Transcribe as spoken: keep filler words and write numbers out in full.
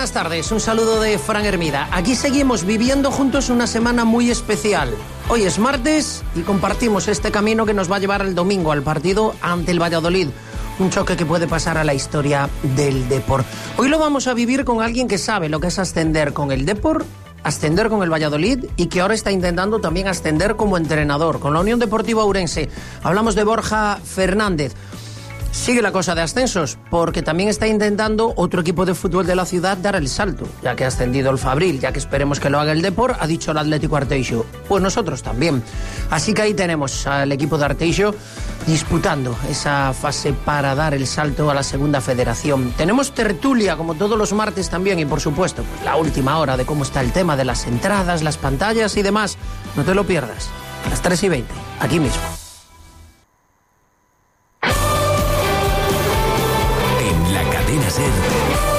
buenas tardes, un saludo de Fran Hermida. Aquí seguimos viviendo juntos una semana muy especial. Hoy es martes y compartimos este camino que nos va a llevar el domingo al partido ante el Valladolid. Un choque que puede pasar a la historia del Depor. Hoy lo vamos a vivir con alguien que sabe lo que es ascender con el Depor, ascender con el Valladolid y que ahora está intentando también ascender como entrenador con la Unión Deportiva Ourense. Hablamos de Borja Fernández. Sigue la cosa de ascensos, porque también está intentando otro equipo de fútbol de la ciudad dar el salto, ya que ha ascendido el Fabril, ya que esperemos que lo haga el Depor, ha dicho el Atlético Arteixo. Pues nosotros también. Así que ahí tenemos al equipo de Arteixo disputando esa fase para dar el salto a la segunda federación. Tenemos tertulia, como todos los martes también, y por supuesto, pues la última hora de cómo está el tema de las entradas, las pantallas y demás. No te lo pierdas. A las tres y veinte, aquí mismo. En la cadena SER.